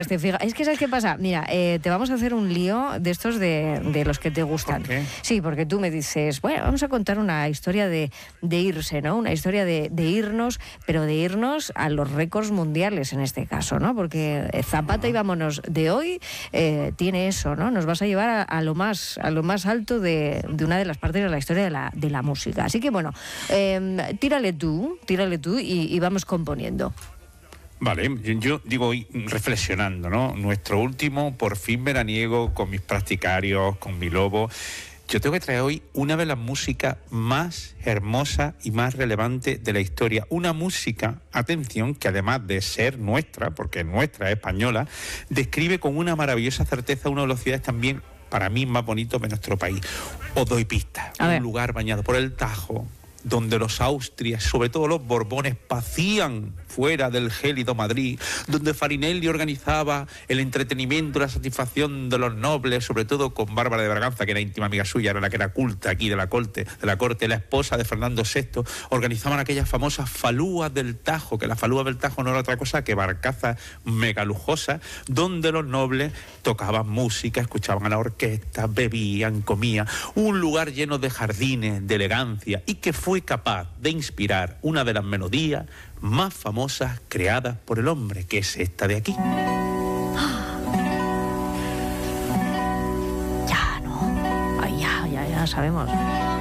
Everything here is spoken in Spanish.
Es que ¿sabes qué pasa? Mira, te vamos a hacer un lío de estos de los que te gustan. ¿Por qué? Sí, porque tú me dices, bueno, vamos a contar una historia de irse, ¿no? Una historia de irnos, pero de irnos a los récords mundiales en este caso, ¿no? Porque Zapata y vámonos de hoy tiene eso, ¿no? Nos vas a llevar a lo más alto de una de las partes de la historia de la música. Así que bueno, tírale tú y vamos componiendo. Vale, yo digo hoy reflexionando, ¿no? Nuestro último, por fin veraniego, con mis practicarios, con mi lobo. Yo tengo que traer hoy una de las músicas más hermosas y más relevantes de la historia. Una música, atención, que además de ser nuestra, porque nuestra es española, describe con una maravillosa certeza una de las ciudades también, para mí, más bonitos de nuestro país. Os doy pistas. Un lugar bañado por el Tajo, donde los Austrias, sobre todo los Borbones, pacían fuera del gélido Madrid, donde Farinelli organizaba el entretenimiento, la satisfacción de los nobles, sobre todo con Bárbara de Braganza, que era íntima amiga suya, era la que era culta aquí de la corte, la esposa de Fernando VI, organizaban aquellas famosas falúas del Tajo, que la falúa del Tajo no era otra cosa que barcazas megalujosas, donde los nobles tocaban música, escuchaban a la orquesta, bebían, comían, un lugar lleno de jardines, de elegancia, y que fue capaz de inspirar una de las melodías más famosas creadas por el hombre, que es esta de aquí. Ya, ¿no? Ay, ya sabemos.